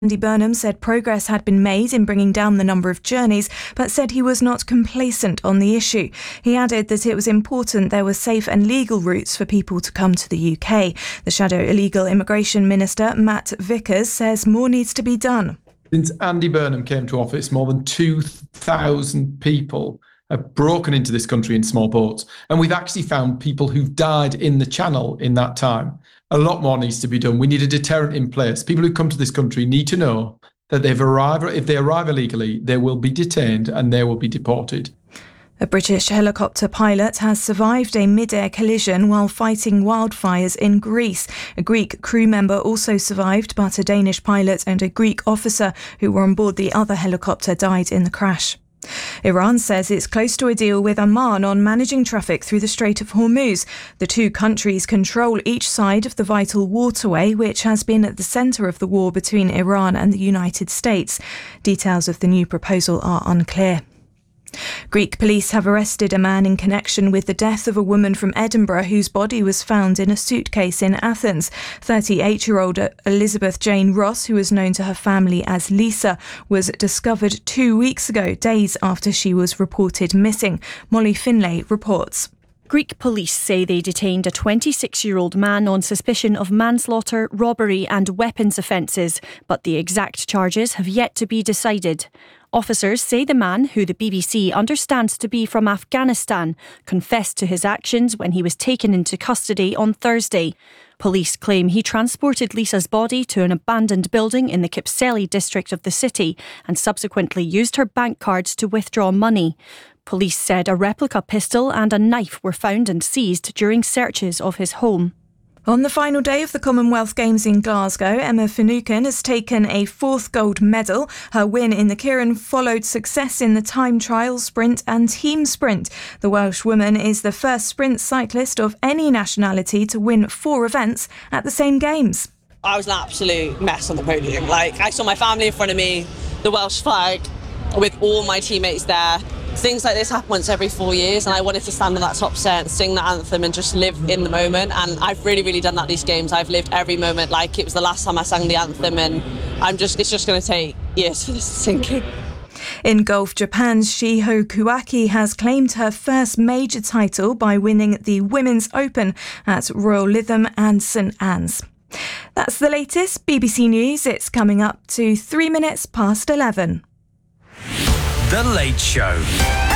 Andy Burnham said progress had been made in bringing down the number of journeys, but said he was not complacent on the issue. He added that it was important there were safe and legal routes for people to come to the UK. The Shadow Illegal Immigration Minister, Matt Vickers, says more needs to be done. Since Andy Burnham came to office, more than 2,000 people have broken into this country in small boats. And we've actually found people who've died in the Channel in that time. A lot more needs to be done. We need a deterrent in place. People who come to this country need to know that if they arrive illegally, they will be detained and they will be deported. A British helicopter pilot has survived a mid-air collision while fighting wildfires in Greece. A Greek crew member also survived, but a Danish pilot and a Greek officer who were on board the other helicopter died in the crash. Iran says it's close to a deal with Oman on managing traffic through the Strait of Hormuz. The two countries control each side of the vital waterway, which has been at the centre of the war between Iran and the United States. Details of the new proposal are unclear. Greek police have arrested a man in connection with the death of a woman from Edinburgh whose body was found in a suitcase in Athens. 38-year-old Elizabeth Jane Ross, who is known to her family as Lisa, was discovered 2 weeks ago, days after she was reported missing. Molly Finlay reports. Greek police say they detained a 26-year-old man on suspicion of manslaughter, robbery and weapons offences, but the exact charges have yet to be decided. Officers say the man, who the BBC understands to be from Afghanistan, confessed to his actions when he was taken into custody on Thursday. Police claim he transported Lisa's body to an abandoned building in the Kypseli district of the city and subsequently used her bank cards to withdraw money. Police said a replica pistol and a knife were found and seized during searches of his home. On the final day of the Commonwealth Games in Glasgow, Emma Finucane has taken a fourth gold medal. Her win in the Keirin followed success in the time trial, sprint and team sprint. The Welsh woman is the first sprint cyclist of any nationality to win 4 events at the same Games. I was an absolute mess on the podium. I saw my family in front of me, the Welsh flag, with all my teammates there. Things like this happen once every 4 years, and I wanted to stand in that top set and sing the anthem and just live in the moment. And I've really done that these Games. I've lived every moment like it was the last time I sang the anthem, and it's just going to take years for this to sink in. In golf, Japan's Shiho Kuwaki has claimed her first major title by winning the Women's Open at Royal Lytham and St Anne's. That's the latest BBC News. It's coming up to 3 minutes past 11. The Late Show.